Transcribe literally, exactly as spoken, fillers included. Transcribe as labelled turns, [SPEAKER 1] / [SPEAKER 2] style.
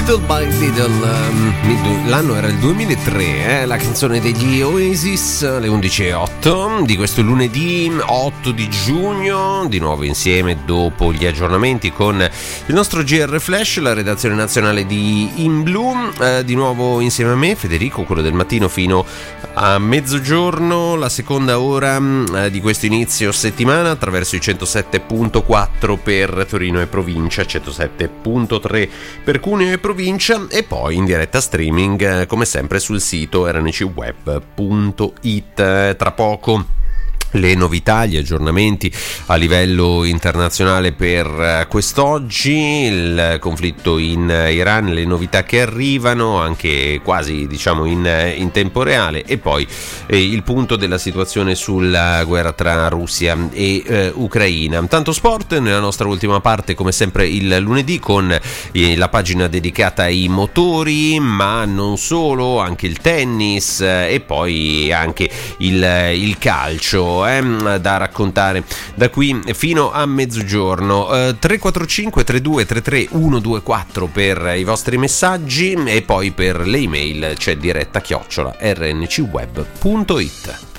[SPEAKER 1] Little by Little, um, l'anno era il duemilatré, eh? La canzone degli Oasis, alle undici e otto di questo lunedì otto di giugno, di nuovo insieme dopo gli aggiornamenti con il nostro G R Flash, la redazione nazionale di In Blue, eh, di nuovo insieme a me, Federico, quello del mattino fino a mezzogiorno, la seconda ora eh, di questo inizio settimana attraverso i centosette virgola quattro per Torino e provincia, centosette virgola tre per Cuneo e provincia, e poi in diretta streaming eh, come sempre sul sito r n c web punto i t. Tra poco le novità, gli aggiornamenti a livello internazionale per quest'oggi, il conflitto in Iran, le novità che arrivano anche quasi diciamo in, in tempo reale, e poi eh, il punto della situazione sulla guerra tra Russia e eh, Ucraina. Tanto sport nella nostra ultima parte, come sempre il lunedì, con eh, la pagina dedicata ai motori, ma non solo, anche il tennis eh, e poi anche il, il calcio da raccontare da qui fino a mezzogiorno. eh, tre quattro cinque tre due tre tre uno due quattro per i vostri messaggi, e poi per le email c'è diretta chiocciola r n c web punto i t.